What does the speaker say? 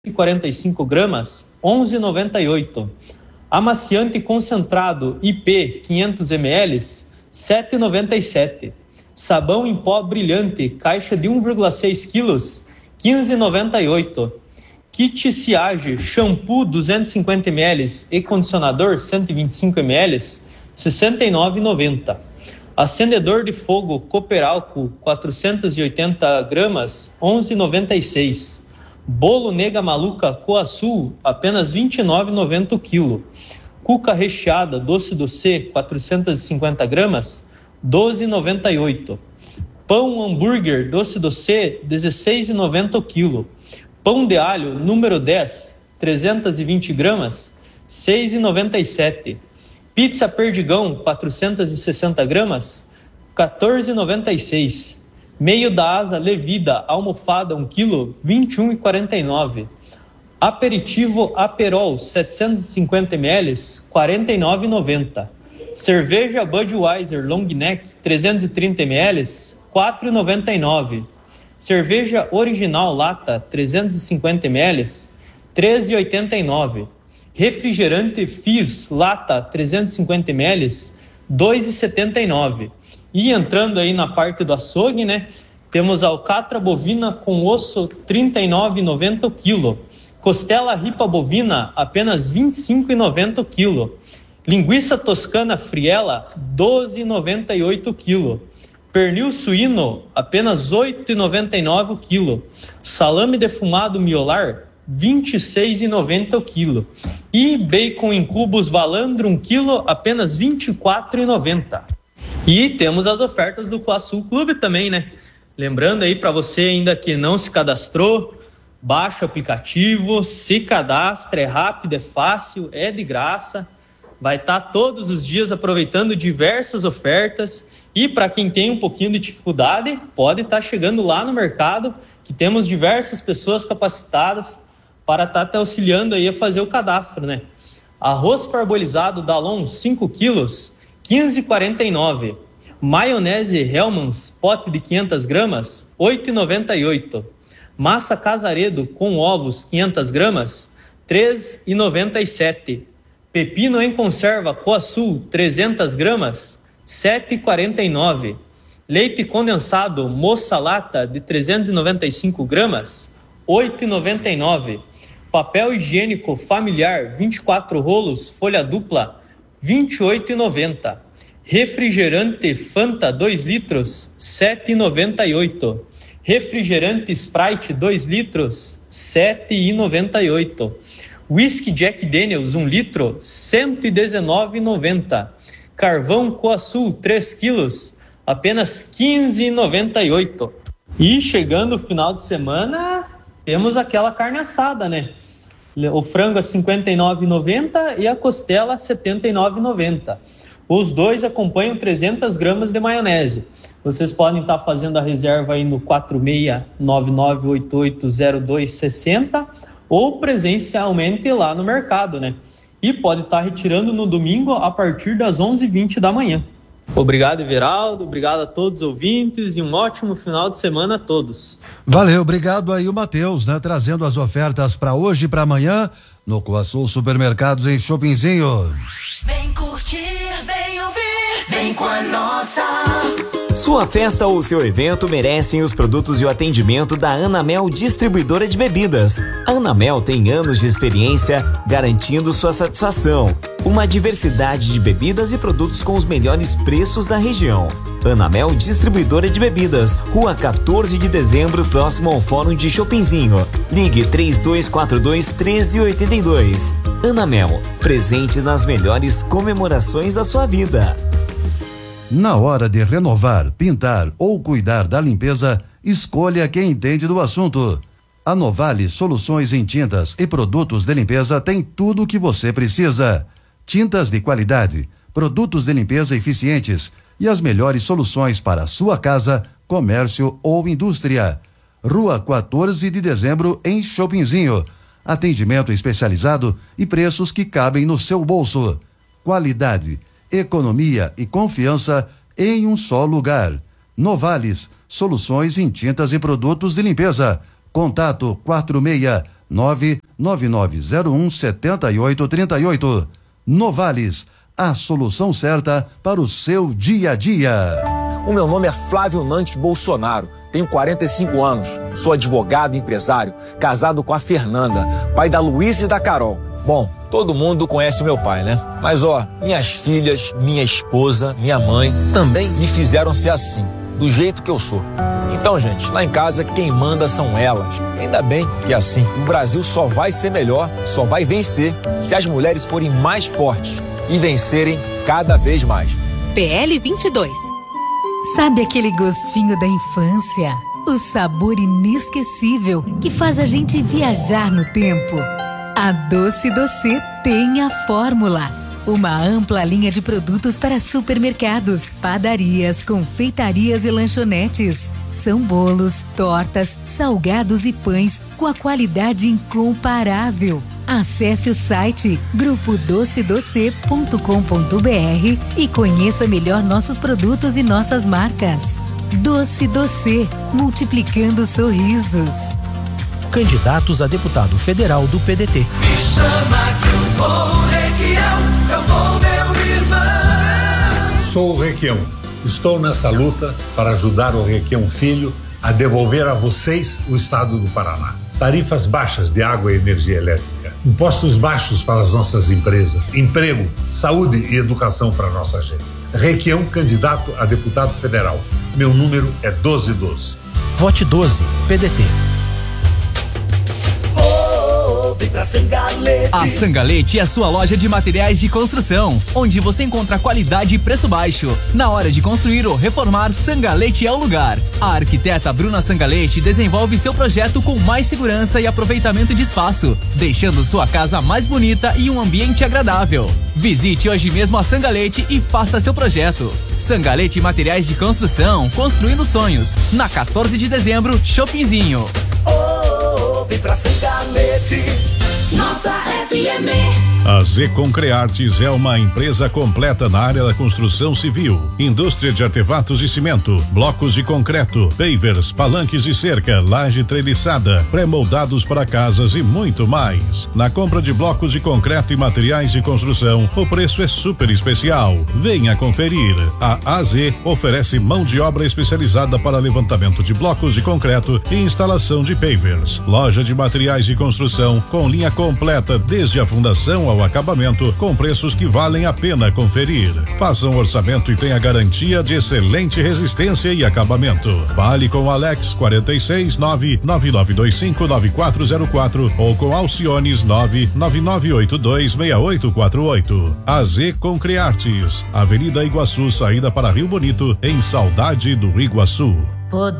45 gramas, 11,98. Amaciante concentrado IP 500 ml, 7,97. Sabão em pó brilhante, caixa de 1,6 kg, 15,98. Kit Siage, shampoo 250 ml e condicionador 125 ml, 69,90. Acendedor de fogo Cooperalco 480 gramas, 11,96. Bolo Nega Maluca Coaçu, apenas 29,90 o quilo. Cuca recheada doce do C 450 gramas, 12,98. Pão hambúrguer doce do C, 16,90 o quilo. Pão de alho número 10, 320 gramas, 6,97. Pizza Perdigão, 460 gramas, 14,96. Meio da asa Levida, almofada 1 kg, 21,49. Aperitivo Aperol, 750 ml, 49,90. Cerveja Budweiser Long Neck, 330 ml, 4,99. Cerveja Original Lata, 350 ml, 13,89. Refrigerante Fizz Lata, 350 ml, 2,79. E entrando aí na parte do açougue, né? Temos alcatra bovina com osso, 39,90 o quilo. Costela ripa bovina, apenas 25,90 o quilo. Linguiça toscana friela, 12,98 o quilo. Pernil suíno, apenas 8,99 o quilo. Salame defumado miolar, 26,90 o quilo. E bacon em cubos Valandro 1 quilo, apenas 24,90. E temos as ofertas do Coaçu Clube também, né? Lembrando aí para você ainda que não se cadastrou, baixa o aplicativo, se cadastra, é rápido, é fácil, é de graça. Vai estar todos os dias aproveitando diversas ofertas. E para quem tem um pouquinho de dificuldade, pode estar chegando lá no mercado, que temos diversas pessoas capacitadas para estar te auxiliando aí a fazer o cadastro, né? Arroz parbolizado Dalon 5 quilos, 15,49. Maionese Hellmann's, pote de 500 gramas, 8,98. Massa Casaredo com ovos, 500 gramas, 3,97. Pepino em conserva Coaçu, 300 gramas, 7,49. Leite condensado Moça Lata, de 395 gramas, 8,99. Papel higiênico familiar, 24 rolos, folha dupla, 28,90. Refrigerante Fanta 2 litros, 7,98. Refrigerante Sprite 2 litros, 7,98. Whisky Jack Daniels 1 litro, 119,90. Carvão Coaçu 3 quilos, apenas 15,98. E chegando o final de semana, temos aquela carne assada, né? O frango a 59,90 e a costela a 79,90. Os dois acompanham 300 gramas de maionese. Vocês podem estar fazendo a reserva aí no 4699880260 ou presencialmente lá no mercado, né? E pode estar retirando no domingo a partir das 11h20 da manhã. Obrigado, Everaldo. Obrigado a todos os ouvintes e um ótimo final de semana a todos. Valeu, obrigado aí o Matheus, né? Trazendo as ofertas para hoje e para amanhã no Coaçu Supermercados em Chopinzinho. Vem curtir, vem ouvir, vem com a nossa. Sua festa ou seu evento merecem os produtos e o atendimento da Anamel Distribuidora de Bebidas. A Anamel tem anos de experiência garantindo sua satisfação. Uma diversidade de bebidas e produtos com os melhores preços da região. Anamel Distribuidora de Bebidas, Rua 14 de Dezembro, próximo ao Fórum de Chopinzinho. Ligue 3242-1382. Anamel, presente nas melhores comemorações da sua vida. Na hora de renovar, pintar ou cuidar da limpeza, escolha quem entende do assunto. A Novale Soluções em Tintas e Produtos de Limpeza tem tudo o que você precisa. Tintas de qualidade, produtos de limpeza eficientes e as melhores soluções para a sua casa, comércio ou indústria. Rua 14 de Dezembro, em Chopinzinho. Atendimento especializado e preços que cabem no seu bolso. Qualidade, economia e confiança em um só lugar. Novales, soluções em tintas e produtos de limpeza. Contato 999017838. Novales, a solução certa para o seu dia a dia. O meu nome é Flávio Nantes Bolsonaro, tenho 45 anos, sou advogado e empresário, casado com a Fernanda, pai da Luísa e da Carol. Bom, todo mundo conhece o meu pai, né? Mas minhas filhas, minha esposa, minha mãe também me fizeram ser assim, do jeito que eu sou. Então, gente, lá em casa quem manda são elas. Ainda bem que é assim. O Brasil só vai ser melhor, só vai vencer se as mulheres forem mais fortes e vencerem cada vez mais. PL 22. Sabe aquele gostinho da infância? O sabor inesquecível que faz a gente viajar no tempo. A Doce Doce tem a fórmula. Uma ampla linha de produtos para supermercados, padarias, confeitarias e lanchonetes. São bolos, tortas, salgados e pães com a qualidade incomparável. Acesse o site grupodocedoce.com.br e conheça melhor nossos produtos e nossas marcas. Doce Doce, multiplicando sorrisos. Candidatos a deputado federal do PDT. Me chama que eu vou, Requião, eu vou, meu irmão. Sou o Requião. Estou nessa luta para ajudar o Requião Filho a devolver a vocês o estado do Paraná. Tarifas baixas de água e energia elétrica, impostos baixos para as nossas empresas, emprego, saúde e educação para a nossa gente. Requião, candidato a deputado federal. Meu número é 1212. Vote 12, PDT. A Sangalete é a sua loja de materiais de construção, onde você encontra qualidade e preço baixo. Na hora de construir ou reformar, Sangalete é o lugar. A arquiteta Bruna Sangalete desenvolve seu projeto com mais segurança e aproveitamento de espaço, deixando sua casa mais bonita e um ambiente agradável. Visite hoje mesmo a Sangalete e faça seu projeto. Sangalete Materiais de Construção, construindo sonhos. Na 14 de dezembro, Shoppingzinho. Vem pra Sangalete, nossa FM. A Z Concreartes é uma empresa completa na área da construção civil, indústria de artefatos e cimento, blocos de concreto, pavers, palanques de cerca, laje treliçada, pré-moldados para casas e muito mais. Na compra de blocos de concreto e materiais de construção, o preço é super especial. Venha conferir. A AZ oferece mão de obra especializada para levantamento de blocos de concreto e instalação de pavers. Loja de materiais de construção com linha completa desde a fundação ao acabamento, com preços que valem a pena conferir. Faça um orçamento e tenha garantia de excelente resistência e acabamento. Fale com Alex 469-9925-9404 ou com Alciones 999826848. AZ Concreartes, Avenida Iguaçu, saída para Rio Bonito, em Saudade do Iguaçu. Poder